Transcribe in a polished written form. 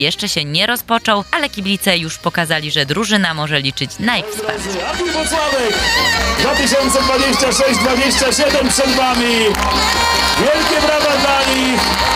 jeszcze się nie rozpoczął, ale kibice już pokazali, że drużyna może liczyć na ich wsparcie. Artur Włocławek 2026-27 przed wami. Wielkie brawa dla nich.